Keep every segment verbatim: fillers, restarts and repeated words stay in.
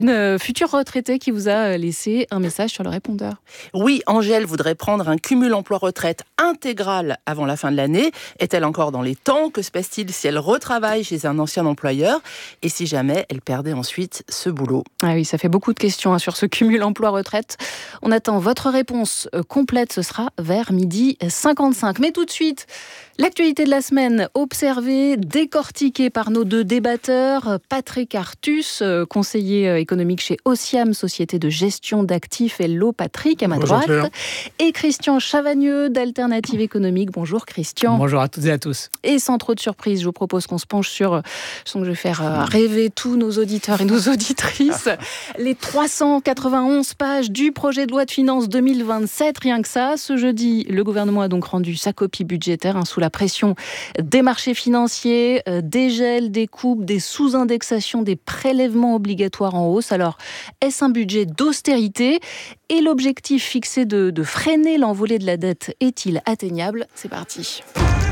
Une future retraitée qui vous a laissé un message sur le répondeur. Oui, Angèle voudrait prendre un cumul emploi-retraite intégral avant la fin de l'année. Est-elle encore dans les temps ? Que se passe-t-il si elle retravaille chez un ancien employeur ? Et si jamais elle perdait ensuite ce boulot ? Ah oui, ça fait beaucoup de questions hein, sur ce cumul emploi-retraite. On attend votre réponse complète, ce sera vers midi cinquante-cinq. Mais tout de suite, l'actualité de la semaine, observée, décortiquée par nos deux débatteurs. Patrick Artus, conseiller économique chez Osiam, société de gestion d'actifs. Hello Patrick, à ma Bonjour, droite. Claire. Et Christian Chavagneux d'Alternative économique. Bonjour Christian. Bonjour à toutes et à tous. Et sans trop de surprise, je vous propose qu'on se penche sur, je sens que je vais faire rêver tous nos auditeurs et nos auditrices, les trois cent quatre-vingt-onze pages du projet de loi de finances deux mille vingt-sept. Rien que ça, ce jeudi, le gouvernement a donc rendu sa copie budgétaire hein, sous la pression des marchés financiers, euh, des gels, des coupes, des sous-indexations, des prélèvements obligatoires en hausse. Alors, est-ce un budget d'austérité ? Et l'objectif fixé de, de freiner l'envolée de la dette est-il atteignable ? C'est parti.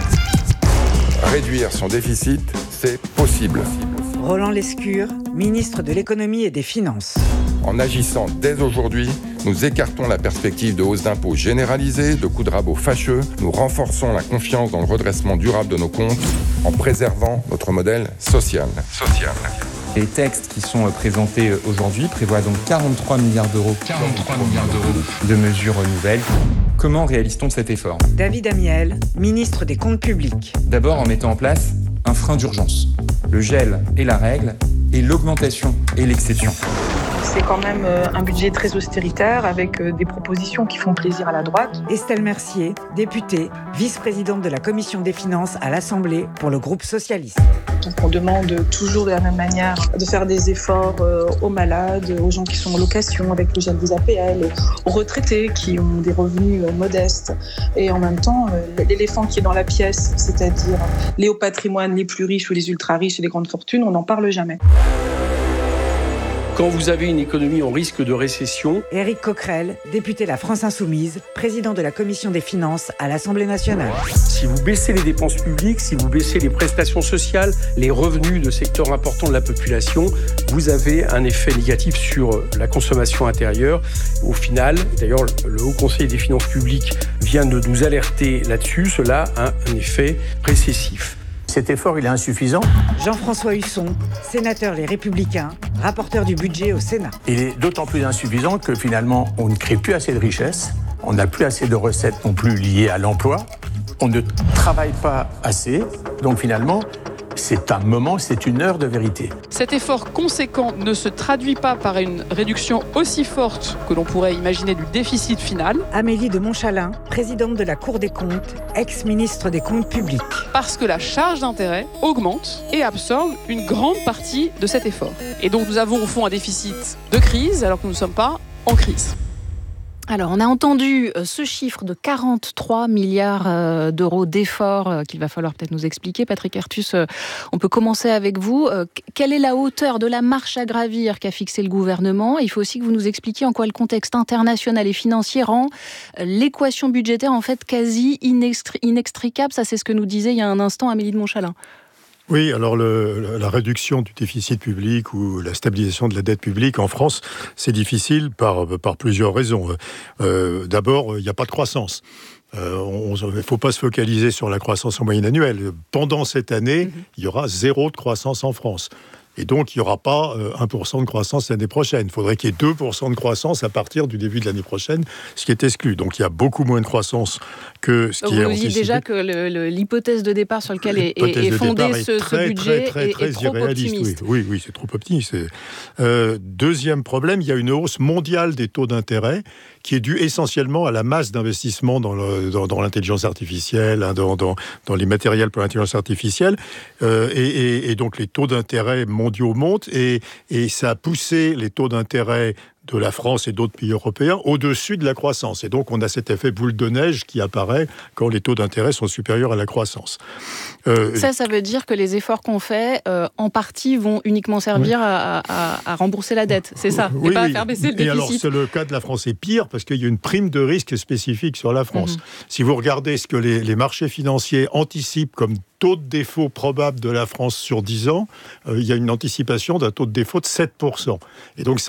Réduire son déficit, c'est possible. Roland Lescure, ministre de l'économie et des finances. En agissant dès aujourd'hui, nous écartons la perspective de hausse d'impôts généralisée, de coups de rabot fâcheux. Nous renforçons la confiance dans le redressement durable de nos comptes en préservant notre modèle social. Social. Les textes qui sont présentés aujourd'hui prévoient donc quarante-trois milliards d'euros, quarante-trois milliards d'euros de mesures nouvelles. Comment réalise-t-on cet effort ? David Amiel, ministre des Comptes publics. D'abord en mettant en place un frein d'urgence. Le gel est la règle et l'augmentation est l'exception. C'est quand même un budget très austéritaire avec des propositions qui font plaisir à la droite. Estelle Mercier, députée, vice-présidente de la Commission des finances à l'Assemblée pour le groupe socialiste. Donc on demande toujours de la même manière de faire des efforts aux malades, aux gens qui sont en location avec le gel des A P L, aux retraités qui ont des revenus modestes. Et en même temps, l'éléphant qui est dans la pièce, c'est-à-dire les hauts patrimoines, les plus riches ou les ultra-riches et les grandes fortunes, on n'en parle jamais. Quand vous avez une économie en risque de récession... Éric Coquerel, député La France Insoumise, président de la Commission des finances à l'Assemblée nationale. Si vous baissez les dépenses publiques, si vous baissez les prestations sociales, les revenus de secteurs importants de la population, vous avez un effet négatif sur la consommation intérieure. Au final, d'ailleurs, le Haut Conseil des finances publiques vient de nous alerter là-dessus, cela a un effet récessif. Cet effort, il est insuffisant. Jean-François Husson, sénateur Les Républicains, rapporteur du budget au Sénat. Il est d'autant plus insuffisant que finalement, on ne crée plus assez de richesses, on n'a plus assez de recettes non plus liées à l'emploi, on ne travaille pas assez, donc finalement, c'est un moment, c'est une heure de vérité. Cet effort conséquent ne se traduit pas par une réduction aussi forte que l'on pourrait imaginer du déficit final. Amélie de Montchalin, présidente de la Cour des comptes, ex-ministre des Comptes publics. Parce que la charge d'intérêt augmente et absorbe une grande partie de cet effort. Et donc nous avons au fond un déficit de crise alors que nous ne sommes pas en crise. Alors, on a entendu ce chiffre de quarante-trois milliards d'euros d'efforts qu'il va falloir peut-être nous expliquer. Patrick Artus, on peut commencer avec vous. Quelle est la hauteur de la marche à gravir qu'a fixé le gouvernement ? Il faut aussi que vous nous expliquiez en quoi le contexte international et financier rend l'équation budgétaire en fait quasi inextri- inextricable. Ça, c'est ce que nous disait il y a un instant Amélie de Montchalin. Oui, alors le, la réduction du déficit public ou la stabilisation de la dette publique en France, c'est difficile par, par plusieurs raisons. Euh, d'abord, il n'y a pas de croissance. Euh, il ne faut pas se focaliser sur la croissance en moyenne annuelle. Pendant cette année, mmh. il y aura zéro de croissance en France. Et donc, il n'y aura pas euh, un pour cent de croissance l'année prochaine. Il faudrait qu'il y ait deux pour cent de croissance à partir du début de l'année prochaine, ce qui est exclu. Donc, il y a beaucoup moins de croissance que ce qui Vous est nous anticipé. dites déjà que le, le, l'hypothèse de départ sur laquelle est, est fondé est ce, très, ce budget très, très, très, est, est trop optimiste. Oui, oui, oui, c'est trop optimiste. Euh, deuxième problème, il y a une hausse mondiale des taux d'intérêt qui est due essentiellement à la masse d'investissement dans, le, dans, dans l'intelligence artificielle, hein, dans, dans, dans les matériels pour l'intelligence artificielle. Euh, et, et, et donc, les taux d'intérêt mondiaux montent et, et ça a poussé les taux d'intérêt de la France et d'autres pays européens au-dessus de la croissance. Et donc, on a cet effet boule de neige qui apparaît quand les taux d'intérêt sont supérieurs à la croissance. Euh, ça, ça veut dire que les efforts qu'on fait, euh, en partie, vont uniquement servir oui. à, à, à rembourser la dette. C'est ça, oui, et pas oui. à faire baisser le déficit. Et alors, c'est le cas de la France est pire parce qu'il y a une prime de risque spécifique sur la France. Mmh. Si vous regardez ce que les, les marchés financiers anticipent comme taux de défaut probable de la France sur dix ans, euh, il y a une anticipation d'un taux de défaut de sept pour cent. Et donc,